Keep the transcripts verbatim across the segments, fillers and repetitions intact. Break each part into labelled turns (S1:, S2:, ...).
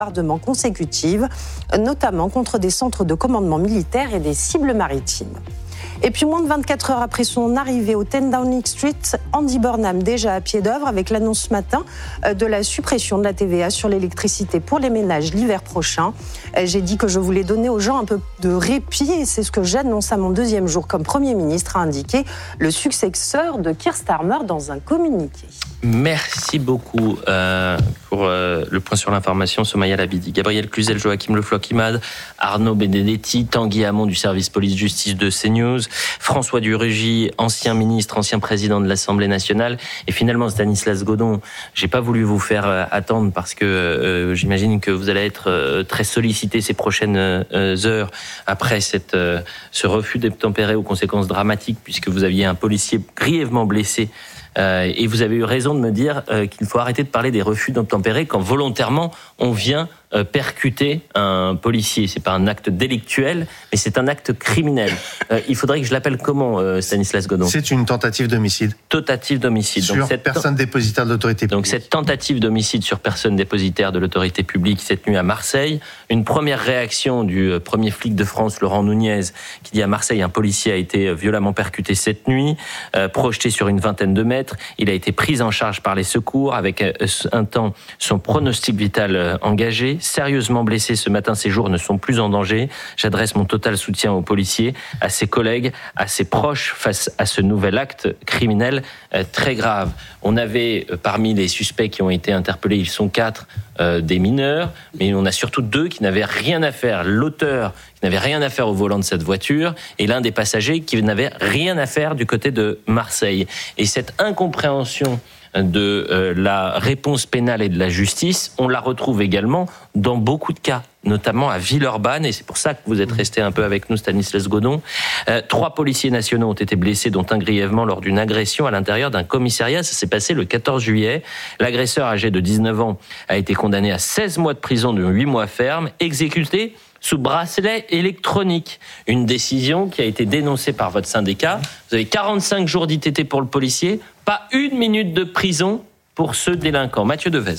S1: bombardements consécutives, notamment contre des centres de commandement militaire et des cibles maritimes. Et puis, moins de vingt-quatre heures après son arrivée au dix Downing Street, Andy Burnham, déjà à pied d'œuvre, avec l'annonce ce matin de la suppression de la T V A sur l'électricité pour les ménages l'hiver prochain. J'ai dit que je voulais donner aux gens un peu de répit et c'est ce que j'annonce à mon deuxième jour comme Premier ministre, a indiqué le successeur de Keir Starmer dans un communiqué.
S2: Merci beaucoup euh, pour euh, le point sur l'information, Somaya Labidi. Gabriel Cluzel, Joachim Le Floch-Imad, Arnaud Benedetti, Tanguy Hamon du service police-justice de CNews, François Durugy, ancien ministre, ancien président de l'Assemblée nationale, et finalement Stanislas Godon. J'ai pas voulu vous faire euh, attendre parce que euh, j'imagine que vous allez être euh, très sollicité ces prochaines euh, heures après cette, euh, ce refus d'obtempérer aux conséquences dramatiques, puisque vous aviez un policier grièvement blessé. Euh, et vous avez eu raison de me dire euh, qu'il faut arrêter de parler des refus d'obtempérer quand volontairement on vient euh, percuter un policier. C'est pas un acte délictuel, mais c'est un acte criminel. Euh, il faudrait que je l'appelle comment, euh, Stanislas Godon ?
S3: C'est une tentative d'homicide.
S2: Tentative d'homicide.
S3: Sur
S2: Donc, cette
S3: personne dépositaire de l'autorité publique.
S2: Donc cette tentative d'homicide sur personne dépositaire de l'autorité publique cette nuit à Marseille. Une première réaction du premier flic de France, Laurent Nunez, qui dit à Marseille, un policier a été violemment percuté cette nuit, euh, projeté sur une vingtaine de mètres. Il a été pris en charge par les secours avec un temps son pronostic vital engagé. Sérieusement blessé ce matin, ses jours ne sont plus en danger. J'adresse mon total soutien aux policiers, à ses collègues, à ses proches face à ce nouvel acte criminel euh, très grave. On avait euh, parmi les suspects qui ont été interpellés, ils sont quatre, euh, des mineurs, mais on a surtout deux qui n'avaient rien à faire. L'auteur qui n'avait rien à faire au volant de cette voiture et l'un des passagers qui n'avait rien à faire du côté de Marseille. Et cette incompréhension de euh, la réponse pénale et de la justice, on la retrouve également dans beaucoup de cas, notamment à Villeurbanne, et c'est pour ça que vous êtes resté un peu avec nous, Stanislas Godon. Euh, trois policiers nationaux ont été blessés, dont un grièvement lors d'une agression à l'intérieur d'un commissariat. Ça s'est passé le quatorze juillet. L'agresseur, âgé de dix-neuf ans, a été condamné à seize mois de prison de huit mois ferme, exécuté sous bracelet électronique. Une décision qui a été dénoncée par votre syndicat. Vous avez quarante-cinq jours d'I T T pour le policier, pas une minute de prison pour ce délinquant. Mathieu Devez.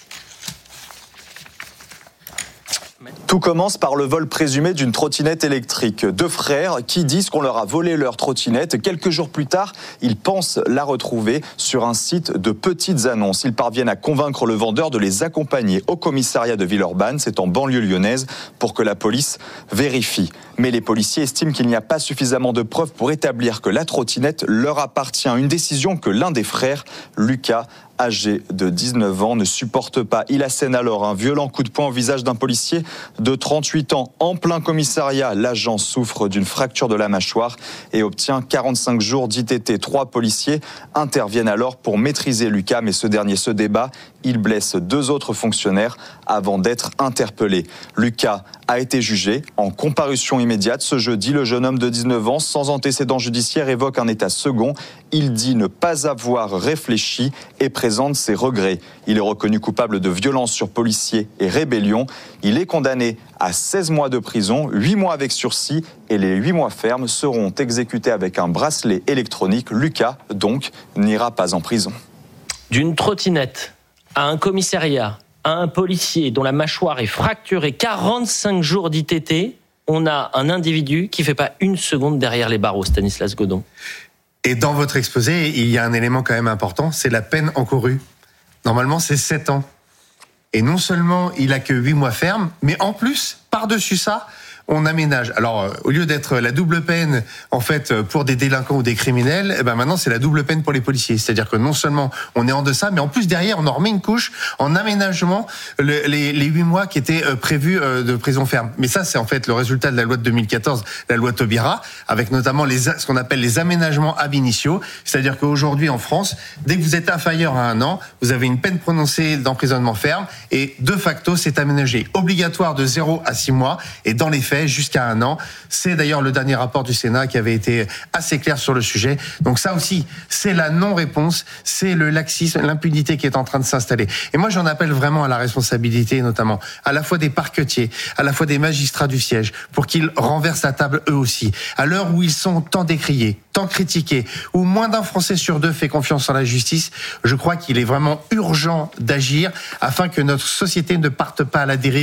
S4: Tout commence par le vol présumé d'une trottinette électrique. Deux frères qui disent qu'on leur a volé leur trottinette. Quelques jours plus tard, ils pensent la retrouver sur un site de petites annonces. Ils parviennent à convaincre le vendeur de les accompagner au commissariat de Villeurbanne, c'est en banlieue lyonnaise, pour que la police vérifie. Mais les policiers estiment qu'il n'y a pas suffisamment de preuves pour établir que la trottinette leur appartient. Une décision que l'un des frères, Lucas, âgé de dix-neuf ans, ne supporte pas. Il assène alors un violent coup de poing au visage d'un policier de trente-huit ans. En plein commissariat, l'agent souffre d'une fracture de la mâchoire et obtient quarante-cinq jours d'I T T. Trois policiers interviennent alors pour maîtriser Lucas, mais ce dernier se débat. Il blesse deux autres fonctionnaires avant d'être interpellé. Lucas a été jugé en comparution immédiate. Ce jeudi, le jeune homme de dix-neuf ans, sans antécédent judiciaire, évoque un état second. Il dit ne pas avoir réfléchi et présente ses regrets. Il est reconnu coupable de violence sur policier et rébellion. Il est condamné à seize mois de prison, huit mois avec sursis et les huit mois fermes seront exécutés avec un bracelet électronique. Lucas, donc, n'ira pas en prison.
S2: D'une trottinette à un commissariat, à un policier dont la mâchoire est fracturée, quarante-cinq jours d'I T T, on a un individu qui ne fait pas une seconde derrière les barreaux, Stanislas Godon.
S3: Et dans votre exposé, il y a un élément quand même important, c'est la peine encourue. Normalement, c'est sept ans. Et non seulement il a que huit mois ferme, mais en plus, par-dessus ça, on aménage. Alors, au lieu d'être la double peine, en fait, pour des délinquants ou des criminels, eh ben maintenant, c'est la double peine pour les policiers. C'est-à-dire que non seulement on est en deçà, mais en plus, derrière, on en remet une couche en aménagement le, les, les huit mois qui étaient prévus de prison ferme. Mais ça, c'est en fait le résultat de la loi de deux mille quatorze, la loi Taubira, avec notamment les, ce qu'on appelle les aménagements ab initio. C'est-à-dire qu'aujourd'hui, en France, dès que vous êtes inférieur à un an, vous avez une peine prononcée d'emprisonnement ferme et de facto, c'est aménagé. Obligatoire de zéro à six mois et dans les faits, jusqu'à un an. C'est d'ailleurs le dernier rapport du Sénat qui avait été assez clair sur le sujet. Donc ça aussi, c'est la non-réponse, c'est le laxisme, l'impunité qui est en train de s'installer. Et moi, j'en appelle vraiment à la responsabilité, notamment à la fois des parquetiers, à la fois des magistrats du siège, pour qu'ils renversent la table eux aussi. À l'heure où ils sont tant décriés, tant critiqués, où moins d'un Français sur deux fait confiance en la justice, je crois qu'il est vraiment urgent d'agir afin que notre société ne parte pas à la dérive.